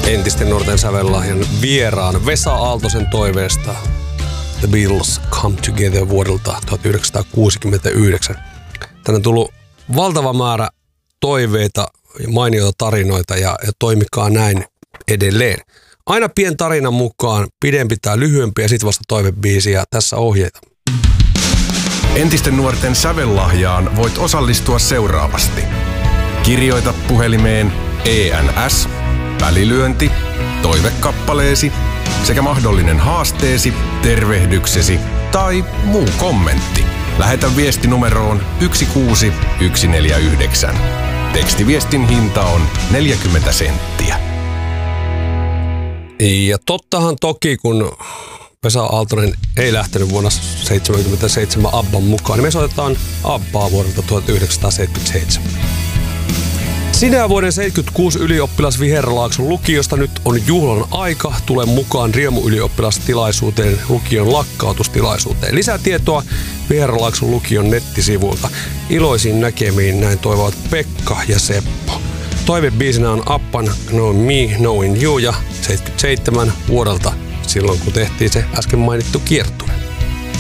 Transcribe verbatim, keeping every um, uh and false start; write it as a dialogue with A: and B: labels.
A: entisten nuorten sävellahjan vieraan Vesa Aaltosen toiveesta The Beatles Come Together vuodelta tuhatyhdeksänsataakuusikymmentäyhdeksän. Tänne on tullut valtava määrä toiveita ja mainioita tarinoita ja, ja toimikaa näin edelleen. Aina pien tarinan mukaan, pidempi tai lyhyempi ja sitten vasta toivebiisi ja tässä ohjeita.
B: Entisten nuorten sävellahjaan voit osallistua seuraavasti. Kirjoita puhelimeen E N S, välilyönti, toivekappaleesi sekä mahdollinen haasteesi, tervehdyksesi tai muu kommentti. Lähetä viesti numeroon yksi kuusi yksi neljä yhdeksän. Tekstiviestin hinta on neljäkymmentä senttiä.
A: Ja tottahan toki, kun Vesa Aaltonen ei lähtenyt vuonna seitsemänkymmentäseitsemän Abban mukaan, niin me soitetaan Abbaa vuodelta tuhatyhdeksänsataaseitsemänkymmentäseitsemän. Sinä vuoden seitsemänkymmentäkuusi ylioppilas Viherlaakson lukiosta nyt on juhlan aika. Tule mukaan Riemu-ylioppilastilaisuuteen, lukion lakkautustilaisuuteen. Lisätietoa Viherlaakson lukion nettisivuilta. Iloisiin näkemiin, näin toivovat Pekka ja Seppo. Toivebiisinä on Appan Knowing Me, Knowing You ja seitsemänkymmentäseitsemän vuodelta silloin, kun tehtiin se äsken mainittu kiertue.